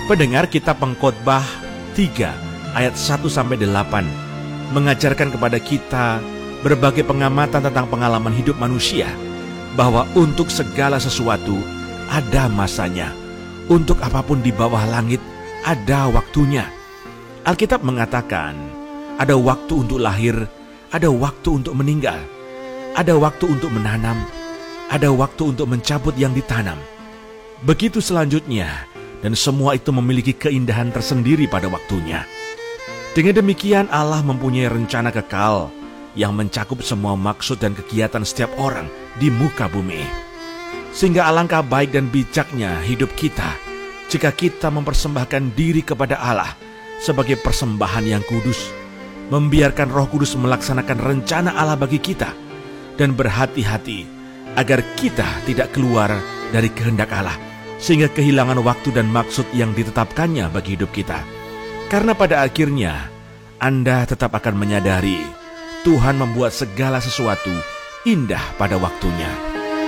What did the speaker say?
Pendengar, kitab Pengkhotbah 3 ayat 1-8 mengajarkan kepada kita berbagai pengamatan tentang pengalaman hidup manusia, bahwa untuk segala sesuatu ada masanya. Untuk apapun di bawah langit ada waktunya. Alkitab mengatakan, ada waktu untuk lahir, ada waktu untuk meninggal, ada waktu untuk menanam, ada waktu untuk mencabut yang ditanam. Begitu selanjutnya, dan semua itu memiliki keindahan tersendiri pada waktunya. Dengan demikian, Allah mempunyai rencana kekal yang mencakup semua maksud dan kegiatan setiap orang di muka bumi. Sehingga alangkah baik dan bijaknya hidup kita jika kita mempersembahkan diri kepada Allah sebagai persembahan yang kudus, membiarkan Roh Kudus melaksanakan rencana Allah bagi kita, dan berhati-hati agar kita tidak keluar dari kehendak Allah, sehingga kehilangan waktu dan maksud yang ditetapkannya bagi hidup kita. Karena pada akhirnya Anda tetap akan menyadari Tuhan membuat segala sesuatu indah pada waktunya.